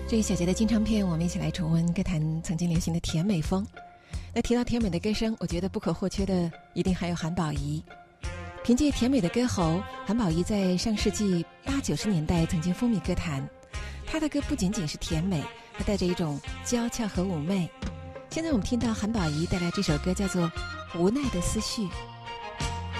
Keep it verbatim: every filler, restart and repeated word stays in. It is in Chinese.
这一小节的金唱片，我们一起来重温歌坛曾经流行的甜美风。那提到甜美的歌声，我觉得不可或缺的一定还有韩宝仪。凭借甜美的歌喉，韩宝仪在上世纪八九十年代曾经风靡歌坛。她的歌不仅仅是甜美，还带着一种娇俏和妩媚。现在我们听到韩宝仪带来这首歌叫做《无奈的思绪》。